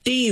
第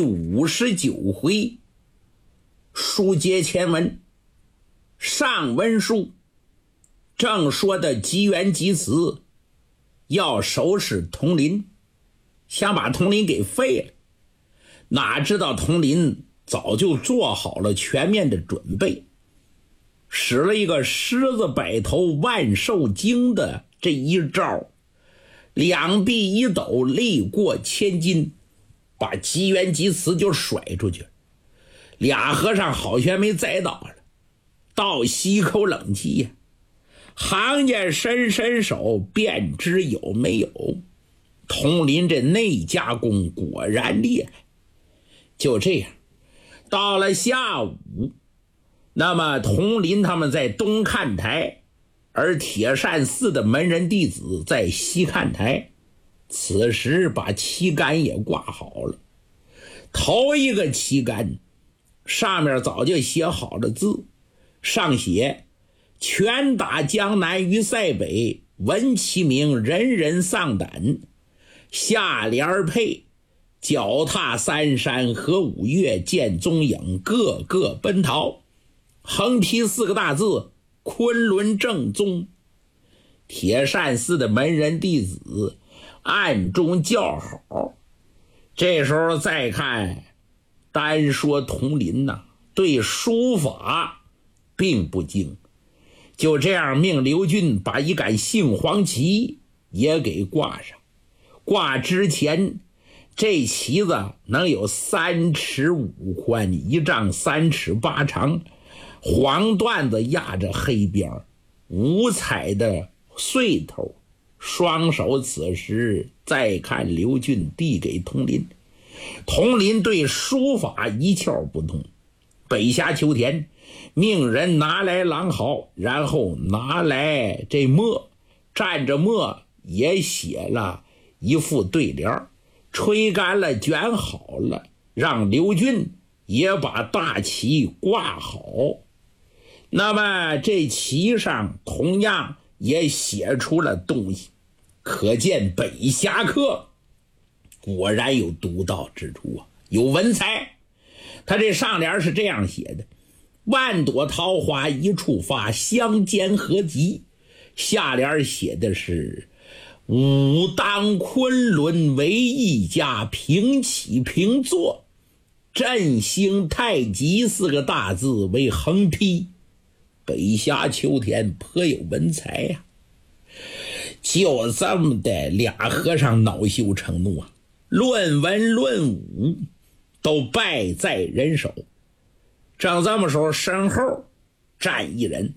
59回，书接前文。上文书正说的吉元吉祠要收拾统领，想把统领给废了，哪知道统领早就做好了全面的准备，使了一个狮子摆头万寿经的这一招，两臂一抖，力过千斤，把吉元吉祠就甩出去。俩和尚好悬没栽倒了，倒吸一口冷气呀。行家伸手便知有没有，统领这内家功果然厉害。就这样，到了下午，那么统领他们在东看台，而铁扇寺的门人弟子在西看台。此时把旗杆也挂好了，头一个旗杆上面早就写好了字，上写拳打江南于塞北，闻其名人人丧胆，下联配脚踏三山和五岳见踪影，个个奔逃，横批四个大字，昆仑正宗。铁扇寺的门人弟子暗中叫好。这时候再看，单说统领对书法并不精，就这样命刘俊把一杆杏黄旗也给挂上。挂之前，这旗子能有3尺5宽，1丈3尺8长，黄缎子压着黑边，五彩的穗头。双手此时再看刘俊递给统领，统领对书法一窍不通，北下秋田命人拿来狼毫，然后拿来这墨，蘸着墨也写了一副对联，吹干了卷好了，让刘俊也把大旗挂好。那么这旗上同样也写出了东西，可见北侠客果然有独到之处有文采。他这上联是这样写的：万朵桃花一处发，相间何及。下联写的是武当昆仑为一家，平起平坐，振兴太极4个大字为横批。北侠秋田颇有文采呀。就这么的，俩和尚恼羞成怒论文论武都败在人手。正这么时候，身后站一人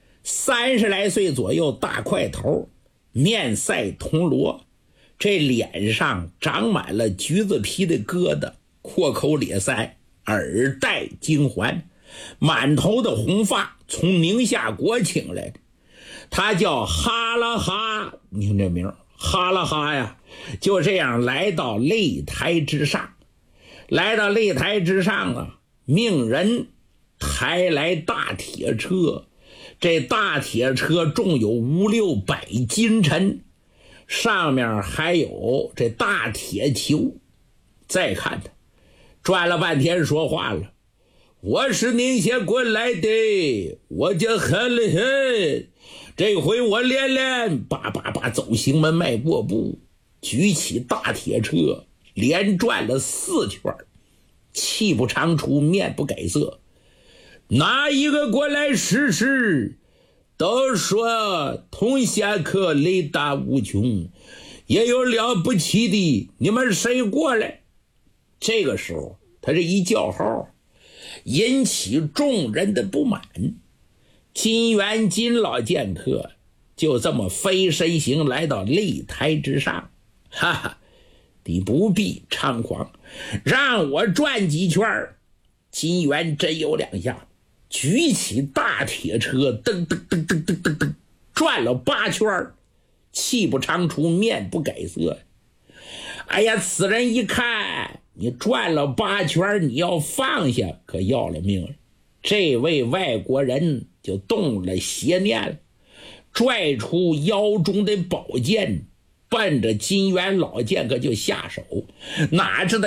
，30来岁左右，大块头，面赛铜锣，这脸上长满了橘子皮的疙瘩，阔口咧腮，耳戴金环，满头的红发从宁夏国请来的。他叫哈拉哈，你听这名哈拉哈呀。就这样来到擂台之上，命人抬来大铁车，这大铁车重有5、600斤沉，上面还有这大铁球。再看他转了半天说话了：我是宁夏国来的，我叫哈拉哈，这回我连叭走行门迈过步，举起大铁车连转了4圈，气不长出，面不改色。哪一个过来试试，都说同侠客雷大无穷，也有了不起的，你们谁过来？这个时候他这一叫号，引起众人的不满。金元金老剑客就这么飞身行来到擂台之上。哈哈，你不必猖狂，让我转几圈。金元真有2下，举起大铁车噔转了8圈，气不长出，面不改色。哎呀，此人一看你转了8圈，你要放下可要了命了。这位外国人就动了邪念了，拽出腰中的宝剑，奔着金元老剑客就下手。哪知道